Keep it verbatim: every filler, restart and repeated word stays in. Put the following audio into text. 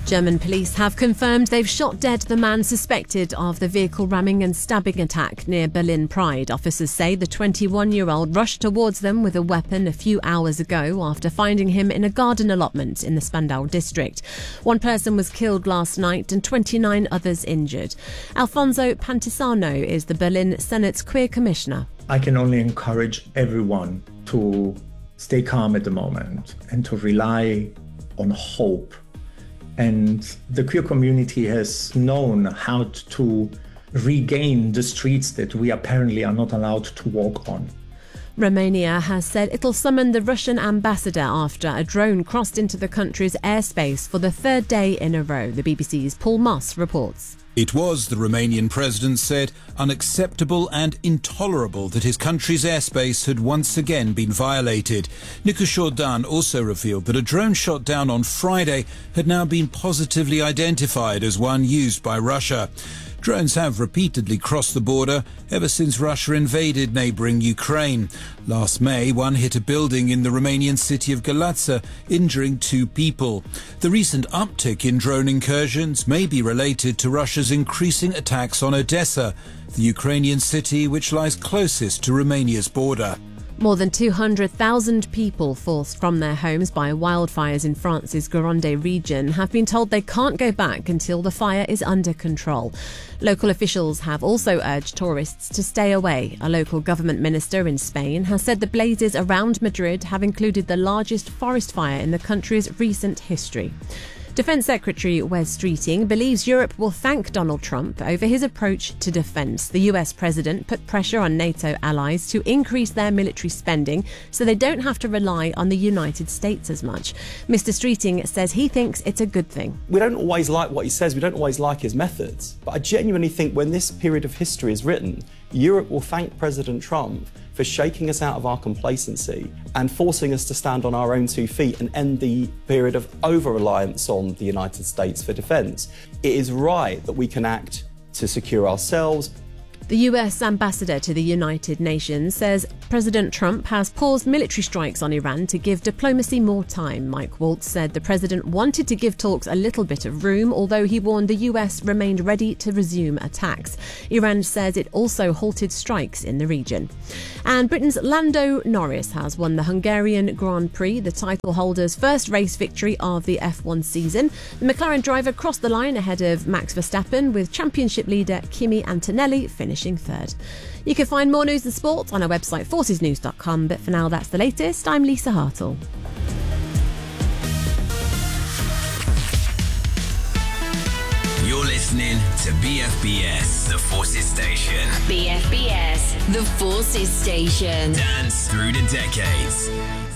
German police have confirmed they've shot dead the man suspected of the vehicle ramming and stabbing attack near Berlin Pride. Officers say the twenty-one-year-old rushed towards them with a weapon a few hours ago after finding him in a garden allotment in the Spandau district. One person was killed last night and twenty-nine others injured. Alfonso Pantisano is the Berlin Senate's queer commissioner. I can only encourage everyone to stay calm at the moment and to rely on hope. And the queer community has known how to regain the streets that we apparently are not allowed to walk on. Romania has said it'll summon the Russian ambassador after a drone crossed into the country's airspace for the third day in a row. The B B C's Paul Moss reports. It was, the Romanian president said, unacceptable and intolerable that his country's airspace had once again been violated. Nicu Șordan also revealed that a drone shot down on Friday had now been positively identified as one used by Russia. Drones have repeatedly crossed the border ever since Russia invaded neighbouring Ukraine. Last May, one hit a building in the Romanian city of Galați, injuring two people. The recent uptick in drone incursions may be related to Russia's increasing attacks on Odessa, the Ukrainian city which lies closest to Romania's border. More than two hundred thousand people forced from their homes by wildfires in France's Gironde region have been told they can't go back until the fire is under control. Local officials have also urged tourists to stay away. A local government minister in Spain has said the blazes around Madrid have included the largest forest fire in the country's recent history. Defence Secretary Wes Streeting believes Europe will thank Donald Trump over his approach to defence. The U S president put pressure on NATO allies to increase their military spending so they don't have to rely on the United States as much. Mister Streeting says he thinks it's a good thing. We don't always like what he says, we don't always like his methods, but I genuinely think when this period of history is written, Europe will thank President Trump for shaking us out of our complacency and forcing us to stand on our own two feet and end the period of over-reliance on the United States for defence. It is right that we can act to secure ourselves. The U S ambassador to the United Nations says President Trump has paused military strikes on Iran to give diplomacy more time. Mike Waltz said the president wanted to give talks a little bit of room, although he warned the U S remained ready to resume attacks. Iran says it also halted strikes in the region. And Britain's Lando Norris has won the Hungarian Grand Prix, the title holder's first race victory of the F one season. The McLaren driver crossed the line ahead of Max Verstappen, with championship leader Kimi Antonelli finishing third. You can find more news and sport on our website forces news dot com, but for now that's the latest. I'm Lisa Hartle. You're listening to B F B S, the Forces Station. B F B S, the Forces Station. Dance through the decades.